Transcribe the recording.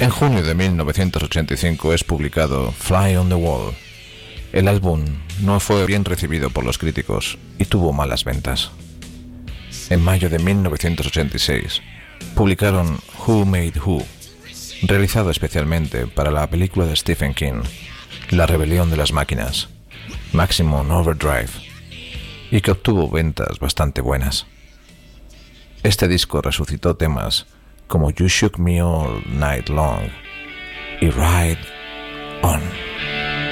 En junio de 1985 es publicado Fly on the Wall. El álbum no fue bien recibido por los críticos y tuvo malas ventas. En mayo de 1986 publicaron Who Made Who, realizado especialmente para la película de Stephen King, La rebelión de las máquinas, Maximum Overdrive, y que obtuvo ventas bastante buenas. Este disco resucitó temas como You Shook Me All Night Long y Ride On.